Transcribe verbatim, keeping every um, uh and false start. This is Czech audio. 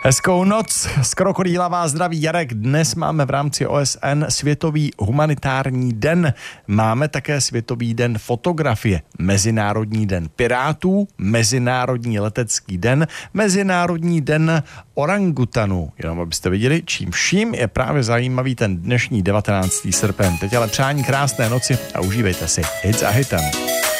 Hezkou noc, z Krokodýla vás zdraví Jarek. Dnes máme v rámci O S N Světový humanitární den. Máme také Světový den fotografie, Mezinárodní den pirátů, Mezinárodní letecký den, Mezinárodní den orangutanů. Jenom abyste viděli, čím vším je právě zajímavý ten dnešní devatenáctého srpen. Teď ale přání krásné noci a užívejte si hit za hitem.